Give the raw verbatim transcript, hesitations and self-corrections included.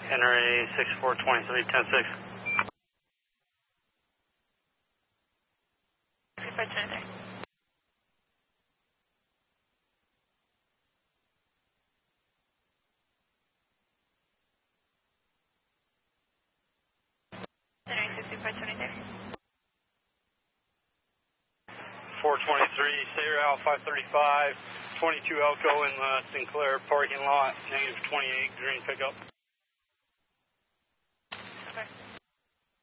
Henry six four two three, ten six. sixty-five twenty-three. Henry sixty-five twenty-three. four twenty-three, stay route five thirty-five, twenty-two Elko in the Sinclair parking lot, negative twenty-eight, green pickup.